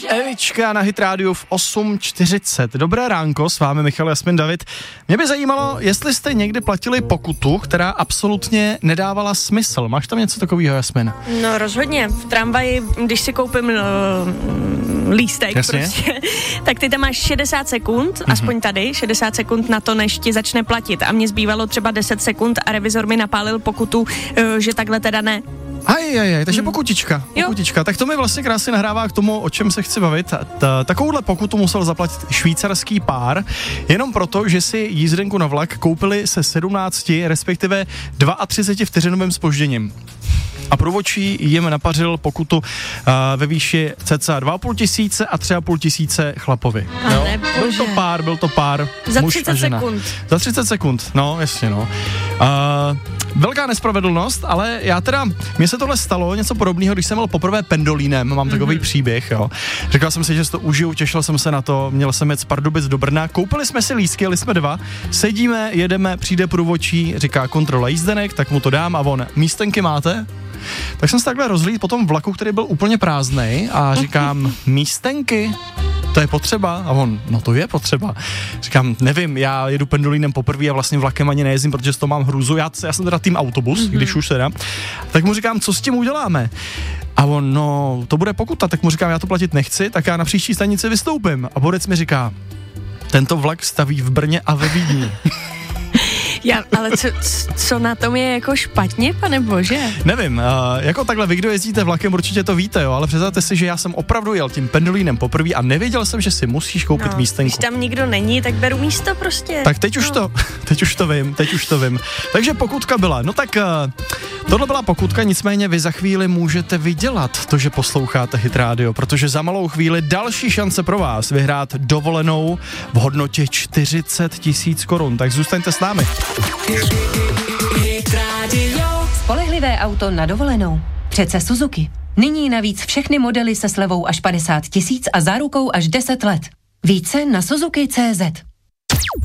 Evička na Hit Rádiu v 8:40. Dobré ránko, s vámi Michal, Jasmin, David. Mě by zajímalo, jestli jste někdy platili pokutu, která absolutně nedávala smysl. Máš tam něco takového, Jasmin? No rozhodně. V tramvaji, když si koupím lístek prostě, tak ty tam máš 60 sekund, aspoň tady, 60 sekund na to, než ti začne platit. A mně zbývalo třeba 10 sekund a revizor mi napálil pokutu, že takhle teda ne. Takže pokutička. Tak to mi vlastně krásně nahrává k tomu, o čem se chci bavit. Takovouhle pokutu musel zaplatit švýcarský pár, jenom proto, že si jízdenku na vlak koupili se 17, respektive 32 vteřinovým zpožděním. A průvodčí jim napařil pokutu ve výši cca 2,5 tisíce a 3,5 tisíce chlapovi. Byl to pár. Za muž 30 a žena. sekund. Za 30 sekund, no, jasně, no. Velká nespravedlnost, ale mně se tohle stalo, něco podobného, když jsem byl poprvé pendolínem, mám takový příběh, jo. Říkal jsem si, že si to užiju, těšil jsem se na to, měl jsem jet z Pardubic do Brna, koupili jsme si lístky, jeli jsme 2, sedíme, jedeme, přijde průvodčí, říká kontrola jízdenek, tak mu to dám a on, místenky máte? Tak jsem se takhle rozhlídl po tom vlaku, který byl úplně prázdnej a říkám, místenky? To je potřeba? A on, no to je potřeba. Říkám, nevím, já jedu pendolínem poprvé a vlastně vlakem ani nejezdím, protože z toho mám hrůzu. Já jsem teda tým autobus, když už teda. Tak mu říkám, co s tím uděláme? A on, no, to bude pokuta, tak mu říkám, já to platit nechci, tak já na příští stanici vystoupím. A borec mi říká, tento vlak staví v Brně a ve Vídni. Ale co na tom je jako špatně, pane bože? Nevím, jako takhle vy, kdo jezdíte vlakem, určitě to víte, jo, ale představte si, že já jsem opravdu jel tím pendolínem poprvé a nevěděl jsem, že si musíš koupit místenku. Když tam nikdo není, tak beru místo prostě. Tak teď už to vím. Takže pokutka byla, no tak tohle byla pokutka, nicméně vy za chvíli můžete vydělat to, že posloucháte Hit Radio, protože za malou chvíli další šance pro vás vyhrát dovolenou v hodnotě 40 000 korun, tak zůstaňte s námi. Spolehlivé auto na dovolenou. Přece Suzuki. Nyní navíc všechny modely se slevou až 50 000 a zárukou až 10 let. Více na Suzuki.cz.